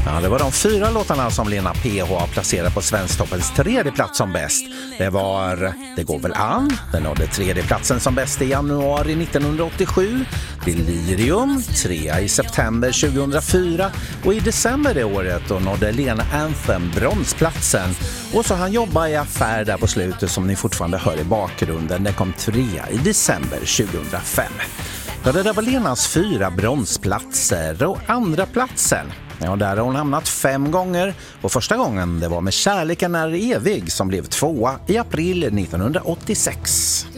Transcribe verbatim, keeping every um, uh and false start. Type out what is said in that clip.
Ja, det var de fyra låtarna som Lena P H har placerat på Svensktoppens tredje plats som bäst. Det var Det går väl an, den nådde tredje platsen som bäst i januari nittonhundraåttiosju, Delirium, trea i september tjugohundrafyra och i december det året då nådde Lena Anthem bronsplatsen. Och så han jobba i affär där på slutet som ni fortfarande hör i bakgrunden. Det kom trea i december tjugohundrafem. Ja, det där var Lenas fyra bronsplatser och andra platsen. Ja, där har hon hamnat fem gånger och första gången det var med Kärleken är evig som blev tvåa i april nittonhundraåttiosex.